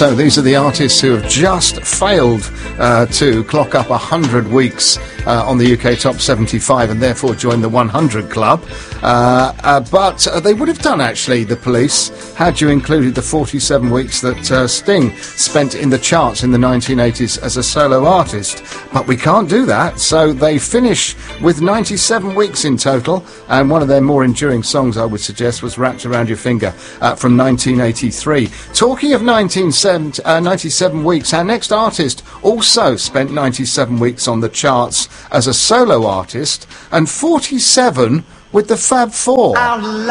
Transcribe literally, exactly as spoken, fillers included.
So these are the artists who have just failed uh, to clock up one hundred weeks uh, on the U K Top seventy-five and therefore join the one hundred Club. Uh, uh, but uh, they would have done, actually, the Police, had you included the forty-seven weeks that uh, Sting spent in the charts in the nineteen eighties as a solo artist. But we can't do that, so they finish with ninety-seven weeks in total, and one of their more enduring songs, I would suggest, was Wrapped Around Your Finger uh, from nineteen eighty-three. Talking of nineteen seventy, uh, ninety-seven weeks, our next artist also spent ninety-seven weeks on the charts as a solo artist, and forty-seven with the Fab Four.